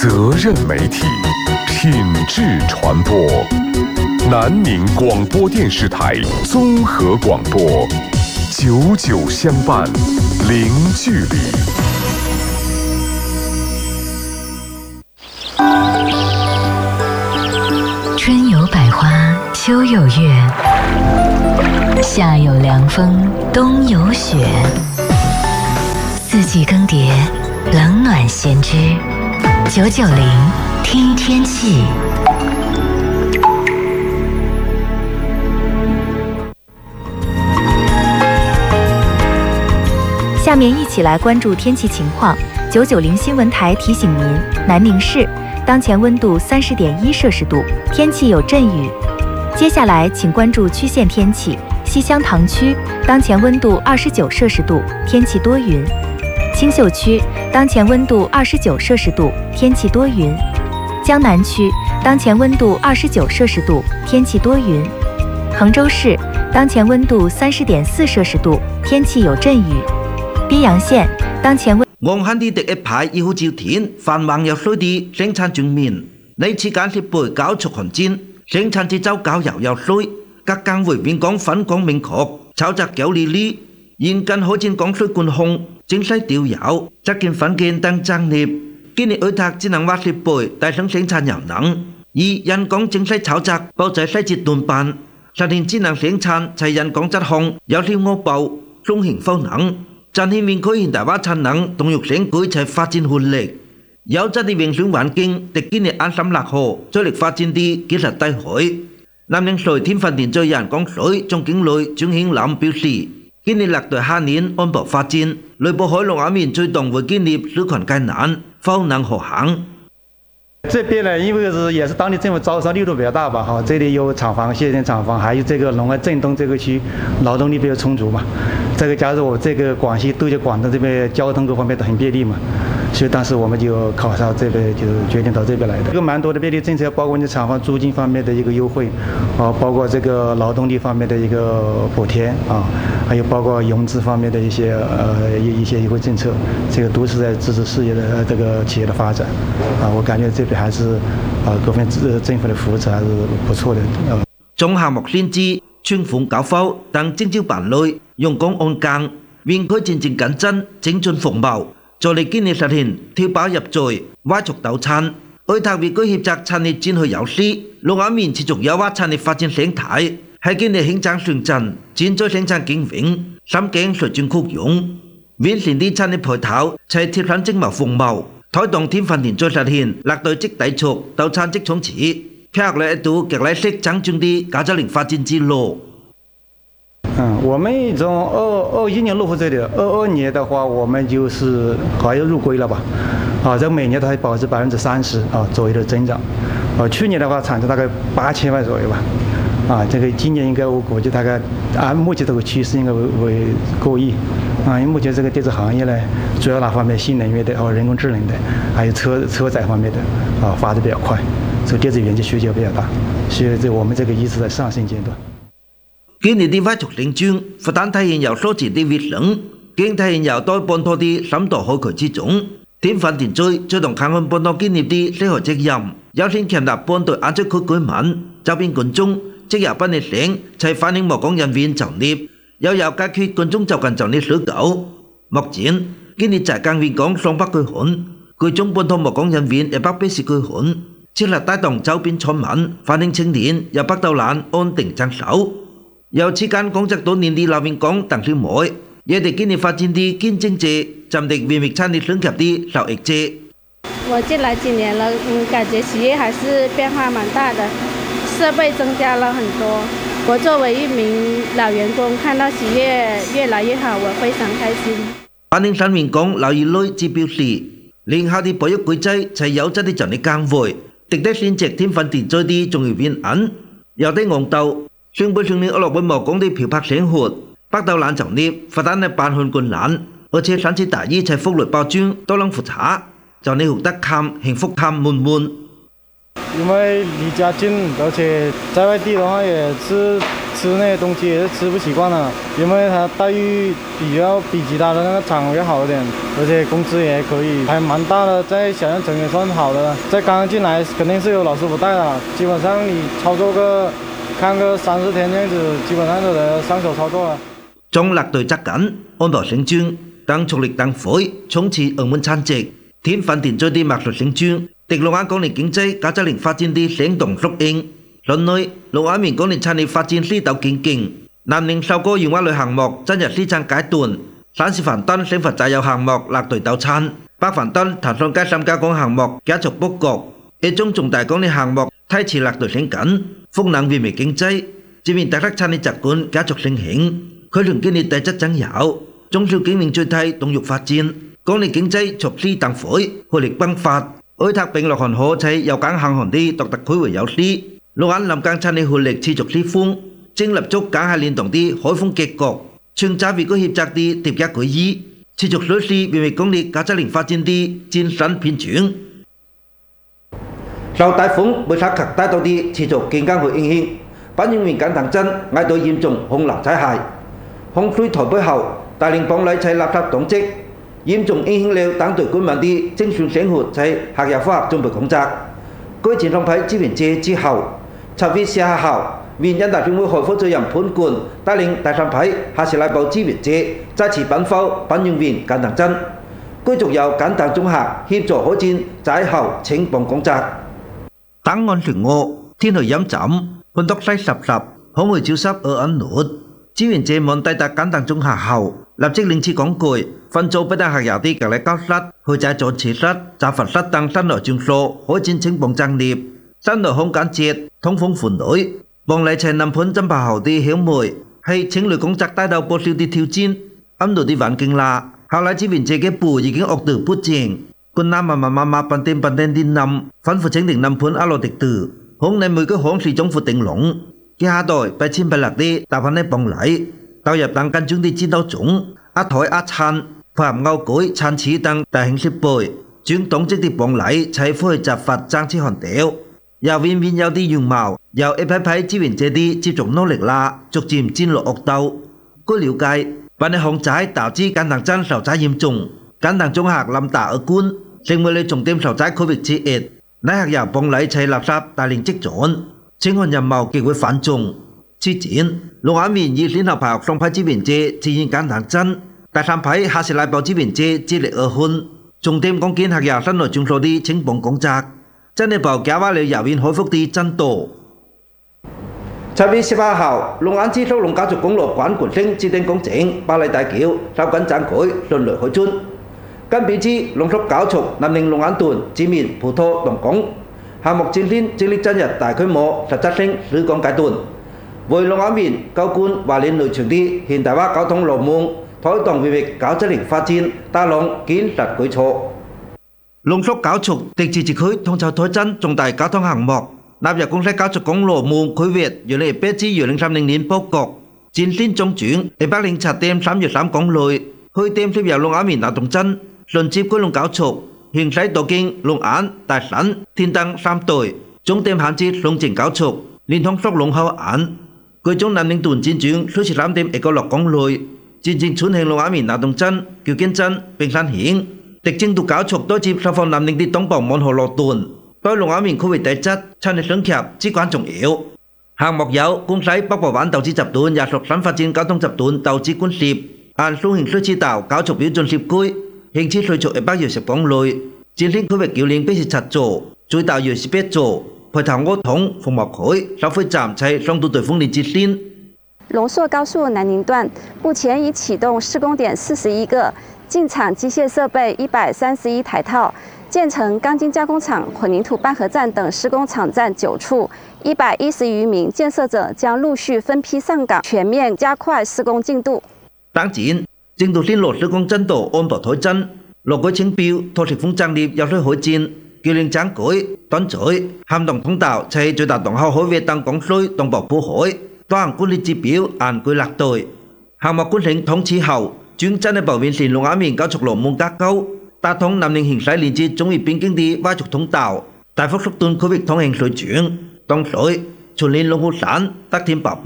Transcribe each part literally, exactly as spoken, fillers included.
责任媒体，品质传播。南宁广播电视台综合广播，久久相伴，零距离。 春有百花，秋有月，夏有凉风，冬有雪。四季更迭，冷暖先知。九九零听天气。 下面一起来关注天气情况。九九零新闻台提醒您，南宁市当前温度三十点一摄氏度，天气有阵雨。接下来请关注区县天气。西乡塘区当前温度二十九摄氏度，天气多云。青秀区当前温度二十九摄氏度，天气多云。江南区当前温度二十九摄氏度，天气多云。衡州市当前温度三十点四摄氏度，天气有阵雨。宾阳县當前温。 昂漢啲第一排要好照天，繁忙有水啲生產全面。呢次間設備搞出寒戰，生產節奏搞又有水，各崗位邊講分工明確，操作有理理。現今好似講水管控，整西調油，執建分件等爭業。今年愛塔只能挖設備，帶上生產又能。而人工整西操作，包在細節斷辦，實現智能生產，齊人工質控，有料我報，中型賦能。展現面區現代化產能，動育城區齊發展活力。有質地營商環境，敵今年安心立河，再力發展啲技術低海。南寧水天份電最人工水總經理張興林表示，今年歷代下年安保發展，內部海龍亞面最動會建立水權艱難，否能可行。 这边呢，因为是也是当地政府招商力度比较大吧，哈，这里有厂房、卸电厂房，还有这个龙安镇东这个区，劳动力比较充足嘛。这个加上我这个广西都结广东这边交通各方面都很便利嘛，所以当时我们就考察这边，就决定到这边来的。这个蛮多的便利政策，包括你厂房租金方面的一个优惠，啊，包括这个劳动力方面的一个补贴啊，还有包括融资方面的一些呃一一些优惠政策，这个都是在支持事业的这个企业的发展，啊，我感觉这边还是啊各方面政府的扶持还是不错的。呃， 中項目先知、村房搞否等徵招辦類，用工按更，面區漸漸緊真，精進服務，助力今年實現跳包入罪，挖族鬥產。愛塔為區協責產業轉去有勢，龍眼面持續優化產業發展生態，喺今年興產上陣，轉在生產經營，深耕水轉曲用，完善啲產業配套，齊貼上政務服務。推動天份電再實現落對積抵觸到產積衝刺，漂來一度極來式增進啲加州零發展之路。 嗯，我们从二二一年入户这里，二二年的话，我们就是好像入规了吧，啊，这每年它保持百分之三十啊左右的增长，啊，去年的话产值大概八千万左右吧，啊，这个今年应该我估计大概按目前这个趋势应该为为过亿。啊，因为目前这个电子行业呢，主要哪方面？新能源的，还有人工智能的，还有车车载方面的，啊，发展比较快，这个电子元件需求比较大，所以这我们这个一直在上升阶段。 今年啲挖族領專，不但體現有所持啲活省，更體現有對本土啲深度開掘之中。天份電追最同抗衡本土建立啲社會責任，優先強調本地亞洲區居民、周邊群眾，即由本地省齊反映務工人員就業。又有解決群眾就近就業需求。目前，今年在更員工雙北居款，居中本土務工人員亦北必須居款，設立帶動周邊村民、反映青年由北到南安定增收。由此間工作多年啲老員工等小妹，也哋今年發展啲見證者，針對微微產業升級啲受益者。 我進來幾年了，嗯，感覺企業還是變化蠻大的，設備增加了很多。我作為一名老員工，看到企業越來越好，我非常開心。 反映新員工劉義女只表示，年後啲培育規制齊有質啲就你崗位，值得選擇天份電災啲重要變銀，有啲昂道，上半上年我落本務工啲漂泊生活，北到南就業，不但係辦很困難，而且甚至大衣齊福利包裝都能複查，就你獲得看幸福看滿滿。 因为离家近，而且在外地的话也是吃吃那些东西也是吃不习惯了，因为它待遇比较比其他的那个厂要好一点，而且工资也可以，还蛮大的，在小县城也算好的。在刚刚进来肯定是有老师傅带的，基本上你操作个看个三四天这样子，基本上都得上手操作了。 trong lạc tuổi chắc chắn ôn bảo sinh chương tăng trục lịch tăng phối chống chỉ ở môn chan trịch thiên phản tiền cho đi mặc rồi sinh chương tịch long an công nền kinh tế cả gia đình phát triển đi sinh đồng sốc in lần nơi long an mình công nền chan đi phát triển lý tạo kinh kinh nam ninh sau cô dùng qua lời hàng mộc chân nhật lý trang cái tuần sáng sĩ phản tân sinh phật trái giàu hàng mộc lạc tuổi tạo chan bác phản tân thản son cái sam ca công hàng mộc giá chục bốc cột ở trong trùng đại công nền hàng mộc thay chỉ lạc tuổi sinh cảnh phúc nặng vì mỹ kinh tế chỉ mình tại các chan đi chặt cuốn giá chục sinh hiện khối lượng kinh tế chắc chắn giàu trong sự kinh nghiệm chơi thay động dục phát triển công nền kinh tế chọc lý tăng phối hồi lịch băng phạt ôi thác bình lọc hòn hồ thấy giàu cán hàng hòn đi tộc tặc khối với giáo lý lúc anh làm căng chan đi hồi lịch chi chọc lý phung chính lập chốt cả hai liên tổng đi hỏi phung kết cột chương trả vì có hiệp chặt đi tiếp giá cuối gì chi chọc lối lý vì mình công nền cả gia đình phát triển đi chiến sẵn phiên chuyển sau tái phúng bởi sát khắc tái tàu đi chi chọc kinh căng hồi in hình bản nhân mình cản thẳng chân ngay tôi nghiêm trọng hung lạc trái hại hung suy thổi với hậu tài linh bóng lấy chạy lạp sạp tổng trích nghiêm trọng in hình lều tăng tuổi quân mạng đi chính xuyên sáng hụt chạy hạt giả khoa học trong bởi công trạng cuối chiến trong phải chi viện chế chi hậu chào vi xe hạ hậu vì nhân đại trung quốc hội phó cho giảm phốn cuốn tài linh tại sản phải hạ sẽ lại bảo chi viện chế giá trị bán phao bán nhân viên cản thẳng chân cuối trục giàu cản thẳng trung hạ hiệp trợ hỗ chiến trái hậu chính bóng công trạng tăng ngon thử ngộ thiên hồi dám chậm quân tóc say sập sập hố người chiếu sắp ở ấn nút chỉ viện chế món tay ta cán tàng trung hạ hậu lập chức linh chi cóng cùi phân châu với đa hạt giáo ti cả lấy cao sắt hồi trái trốn chỉ sắt trả phật sắt tăng sắt nở trung số hối chiến chính bóng trang điệp sắt nở hông cán triệt thông phong phun đối bóng lấy chạy nằm phun chăm bà hậu ti hiếu mùi hay chính lưỡi công chắc tay đầu bộ siêu ti thiếu chín âm đồ ti vạn kinh la hậu lại chỉ viện chế cái bù gì kiến ọc tử bút chèn quân nam mà mà mà mà bàn tên bàn tên đi nằm phân phụ chính đỉnh nằm phun alo tịch tử hôm nay mới có hỗn xì chống phụ tỉnh lũng khi hà đội bài chim bài lạc đi tạo phần này bóng lại tàu nhập tăng căn chúng đi chiến đấu chúng á thổi á chan phạm ngao cối chan chí tăng tại hình xếp bồi chúng tổng chức đi bóng lại chạy phơi chạp phạt trang chi hòn téo giàu viên viên giao đi dùng màu giàu ép phái phái chi viện chế đi chi trục nô lực la trục chìm chín lộ ốc tàu có liệu cài bạn này hồng trái tạo chi căn thằng chân sầu trái nghiêm trùng căn thằng trung hạc làm tả ở cuốn sinh mới lấy trồng thêm sầu trái khối việc chi ệt nãy hạt giàu bóng lấy chạy lạp sáp tài linh trích trốn chính hồn nhằm màu kỳ với phản trùng chi chiến lúc á mình như liên hợp học trong phái chi viện chế chỉ những cán thẳng chân tại tham phái hạ sẽ lại bảo chi viện chế chỉ lệ ở hôn trùng thêm con kiến hạt giàu sân nổi trung số đi chính bóng công trạc chân để bảo kéo vào lời giáo viên hồi phúc đi chân tổ Cha vi sẽ ba hào long án chi sâu long cá chục công lộ quán của sinh chi tên công chính ba lời đại kiểu sau cắn tráng khối luận lợi hồi chun căn bị chi long sóc cáo chục nam ninh long án tuần chi miền phù thô đồng cống hà mộc chiến liên chiến lịch chân nhật tại khối mộ sạch sát sinh sư con cái tuần với long án miền cao quân và lên nội trường đi hiện tại ba cáo thông lộ muông thói tổng về việc cáo chất lịch phát triển ta long kín sạch cuối chỗ long sóc cáo chục tịch chỉ chỉ khối thông chào thói chân trong tài cáo thông hàng mộc nạp vào công sách cáo chục công lộ muông khối việt dưới lệ pê chi dưới linh trăm linh niên bốc cọc chiến liên trong chuyện để bác linh chặt tem sám giờ sám công lồi hơi tem thêm vào long án miền nào tổng chân luận chip của long cáo chục hiện trái tổ kinh long án tài sản thiên tăng sam tuổi chúng tem hạn chế long chỉnh cáo chục liên thông sóc long hậu án cuối chúng nam ninh tuần chiến trường số chỉ làm tem eco lọc công lồi chiến trình xuống hàng long án miền nào tổng chân kiểu kiên chân bình san hiển tịch chính tụ cáo chục tôi chip sau phòng nam ninh đi tống bỏng món hồ lò tuần tôi long án miền khu vực tài chất cho nên lớn kẹp chỉ quan trọng yếu hàng mộc giáo cũng thấy bắc bảo ván tàu chi chập tuần và sọc sắn phát triển giao thông chập tuần tàu chi quân xịp an số hình số chi tàu cáo chục biểu chuẩn xịp cuối hình chi sôi chỗ ở bắc dự sập bóng lồi chiến lĩnh khu vực kiểu liên bế chặt chỗ chui tạo dự sập bế chỗ phải thằng ngô thống phòng mọc khối sau phải giảm chạy trong tu tuổi phong linh chi liên 龙朔高速南宁段目前已启动施工点四十一个，进场机械设备一百三十一台套，建成钢筋加工厂、混凝土拌合站等施工场站九处，一百一十余名建设者将陆续分批上岗，全面加快施工进度。 当前，进度线路施工進度按部推進，落軌請標拖食風trang nghiệp有需hội戰，叫令tráng cối, toán chối, hàm đồng thông tạo chạy最大đồng hao hối về tăng công suy đồng bọc phú hội, toàn quân lý chi biểu án quy lạc tội. Hàng mọc quân lĩnh thống chỉ hậu, chuyên chân để bảo viên xin long á miền cao trục lộ môn các câu, ta thống nằm ninh hình sái liên chi chống ý biến kinh đi và trục thông tạo, tại phúc sốc tuân khu vực thông hành sôi chuyển, tông sôi, chuẩn liên long hữu sản, tác thêm bảo bấu,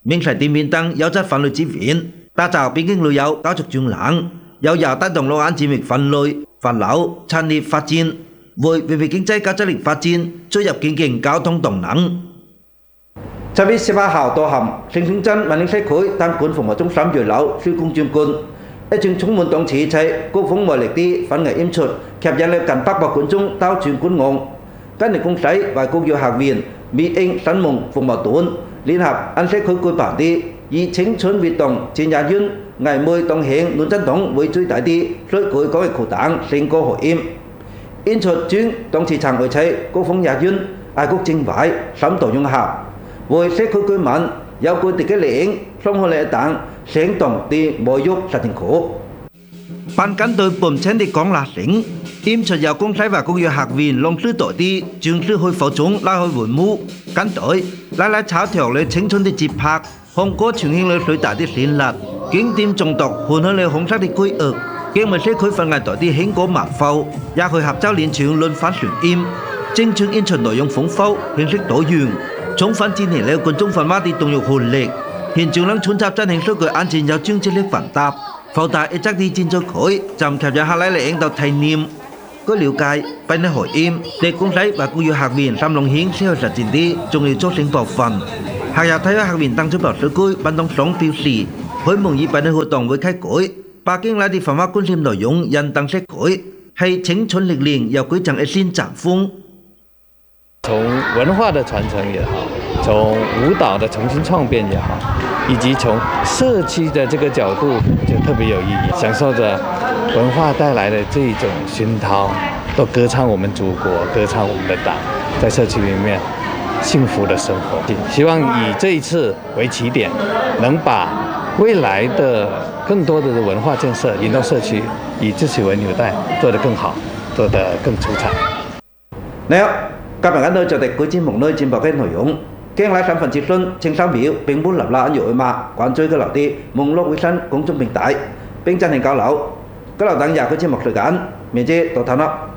明細店面等優質法律資源，打造邊境旅遊教育專欄，有由帶動兩岸戰略分類、發流、產業發展，為維護經濟高質量發展注入經濟交通動能。七月十八號到含城中鎮萬寧社區單管服務中心二樓施工竣工，一場充滿動磁且高峰活力的婚禮演出，吸引了近百萬觀眾到場觀望。今年公司為國藥學院美英新夢服務團聯合安社區舉辦的以青春活動前廿元藝美動興論真堂為最大的水舉高嘅活動成果合演。演出中動磁場為齊高峰廿元愛國情懷深度融合，為社區居民有佢哋嘅領送去嚟等生動的沐浴實踐課。辦緊對本稱的講辣聲，演出由公司和國藥學院龍獅隊的將師去服裝拉去文武跟隊，拉拉炒條了青春的節拍，紅歌呈現了水大的鮮辣，經典中毒換去了紅色的龜額，經文社區分藝隊的興歌盲埠，也去合奏連串輪番旋演，整場演出內容豐富，形式多元，充分展現了觀眾奮發的動欲活力，現場能穿插真興數據眼前有專輯的混搭。附帶一則啲戰作佢，就吸引客嚟嚟到體驗。據了解，本呢海演係公司和國藥學院三龍縣社會實踐的重要組成部分。下日體育學院當主辦社區運動總表示，佢滿意本呢活動會開舉，北京來的繁華觀念內容人等社區係青春歷練又舉證一線嶄峰。 從文化的傳承也好，從舞蹈的重新創變也好，以及從社區的這個角度就特別有意義，享受着文化帶來的這種熏陶，都歌唱我們祖國，歌唱我們的黨，在社區裡面幸福的生活。希望以這一次為起點，能把未來的更多的文化建設引到社區，以自己為紐帶，做得更好，做得更出彩。 你好，今日緊到就係舉節目內節目嘅內容。經來三份資訊，請掃描並本立欄右碼，關注佢留啲網絡衛生公眾平台，並進行交流。交流等日嘅節目時間，面積到探啦。